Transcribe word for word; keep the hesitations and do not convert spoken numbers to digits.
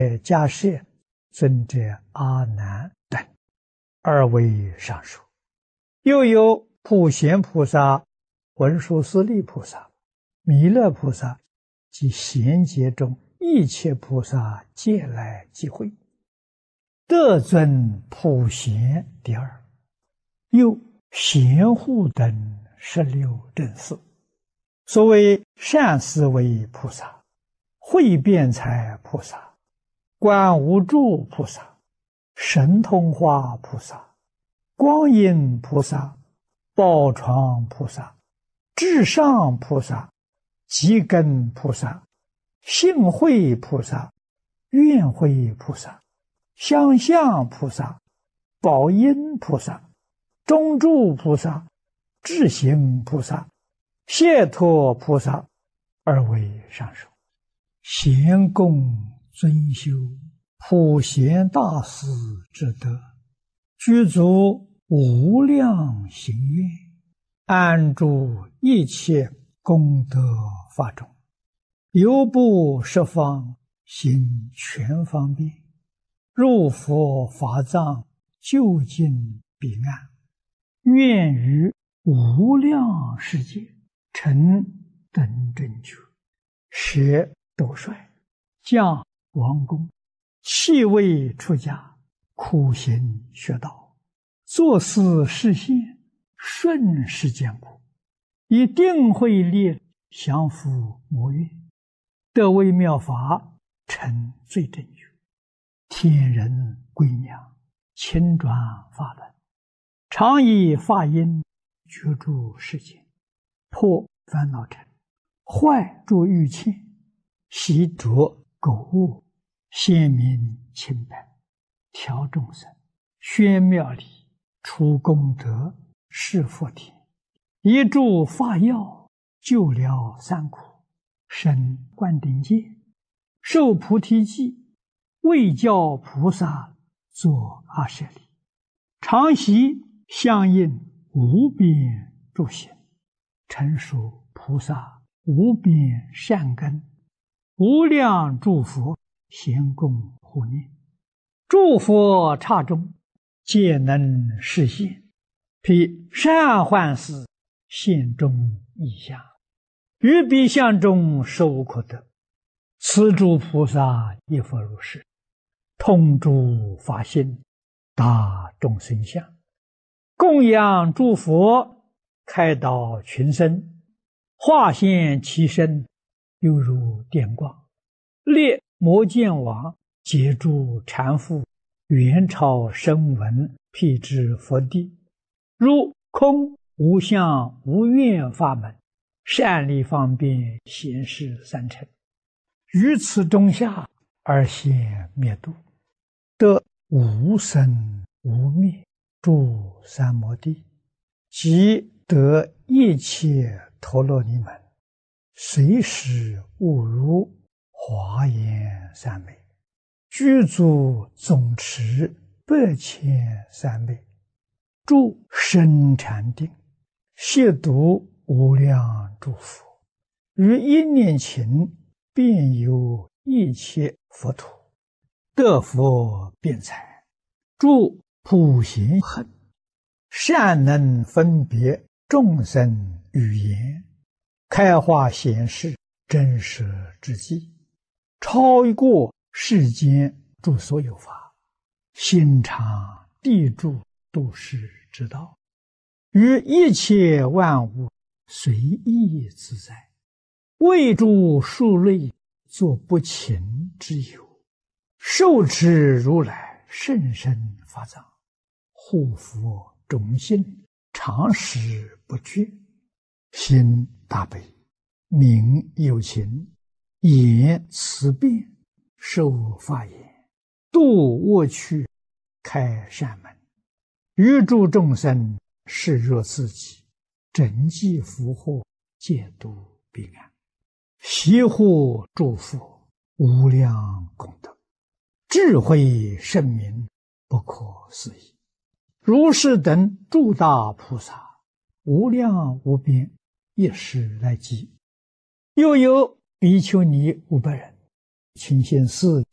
迦叶、尊者阿难等，二位上述。又有普贤菩萨、文殊师利菩萨、弥勒菩萨及贤劫中一切菩萨皆来集会，得尊普贤第二。又贤护等十六正士，所谓善思维菩萨、慧辩才菩萨、观无住菩萨、神通化菩萨、光阴菩萨、宝床菩萨、至上菩萨、积根菩萨、性慧菩萨、愿慧菩萨、相向菩萨、宝音菩萨、中住菩萨、智行菩萨、解脱菩萨，二位上首。贤供尊修普贤大士之德，具足无量行愿，安住一切功德法中，游步十方，行全方便，入佛法藏，究竟彼岸，愿于无量世界成等正觉，舍斗率，降王宫，弃位出家，苦行学道，作思实现，顺世间苦，以定慧力降伏魔怨，得微妙法，成最正觉，天人归娘，亲转法轮，常以法音居住世间，破烦恼尘，坏诸欲牵，习着苟物，显明清白，调众生，宣妙理，除功德，示佛田，一助法药，救疗三苦，生灌顶戒，受菩提记，为教菩萨作阿舍利，常习相应无边诸行，成熟菩萨无边善根，无量诸佛咸供护念，诸佛刹中皆能实现，披善幻事现中意象，于彼相中受可得。此诸菩萨亦复如是，通诸法性，大众生相，供养诸佛，开导群生，化现其身，犹如电光，列摩犍王，解诸缠缚，元超声闻，辟支佛地，如空无相无愿法门，善利方便显示三乘，于此中下而现灭度，得无生无灭诸三摩地，即得一切陀罗尼门，随时悟如华严三昧，具足总持百千三昧，住深禅定，亵渎无量诸佛，于一念勤遍游一切佛土，得佛辩才，住普贤行，善能分别众生语言，开化显示真实之际，超过世间诸所有法，心常地住度世之道，于一切万物随意自在，为诸数类作不勤之友，受持如来甚深法藏，护佛种心，常时不绝，心大悲，名有情，言慈辩，受法言，度恶趣，开善门，于诸众生视若自己，整济福祸，戒度彼岸，习护诸佛，无量功德，智慧圣明，不可思议。如是等诸大菩萨，无量无边，一时来集。又有比丘尼五百人，清心寺